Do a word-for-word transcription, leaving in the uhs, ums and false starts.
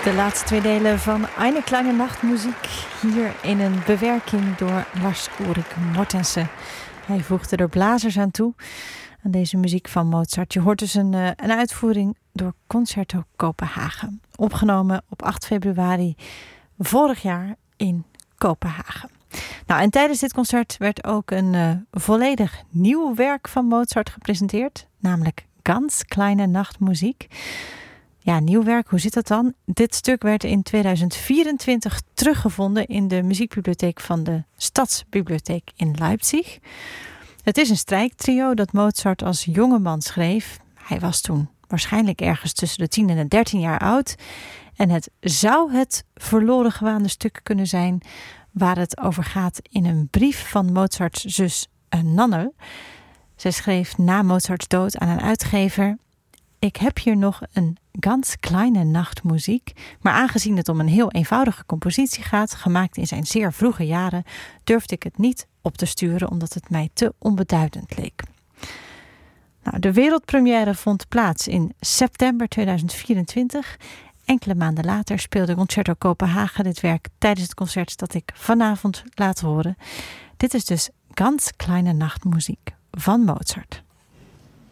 De laatste twee delen van Eine kleine Nachtmuziek. Hier in een bewerking door Lars-Ulrik Mortensen. Hij voegde er blazers aan toe. Aan deze muziek van Mozart. Je hoort dus een, een uitvoering door Concerto Kopenhagen. Opgenomen op acht februari vorig jaar in Kopenhagen. Nou, en tijdens dit concert werd ook een uh, volledig nieuw werk van Mozart gepresenteerd. Namelijk Ganz kleine Nachtmuziek. Ja, nieuw werk, hoe zit dat dan? Dit stuk werd in tweeduizend vierentwintig teruggevonden in de muziekbibliotheek van de Stadsbibliotheek in Leipzig. Het is een strijktrio dat Mozart als jongeman schreef. Hij was toen waarschijnlijk ergens tussen de tien en de dertien jaar oud. En het zou het verloren gewaande stuk kunnen zijn waar het over gaat in een brief van Mozarts zus Nanne. Zij schreef na Mozarts dood aan een uitgever: ik heb hier nog een ganz kleine nachtmuziek, maar aangezien het om een heel eenvoudige compositie gaat, gemaakt in zijn zeer vroege jaren, durfde ik het niet op te sturen omdat het mij te onbeduidend leek. Nou, de wereldpremière vond plaats in september tweeduizend vierentwintig. Enkele maanden later speelde Concerto Kopenhagen dit werk tijdens het concert dat ik vanavond laat horen. Dit is dus Ganz kleine Nachtmuziek van Mozart.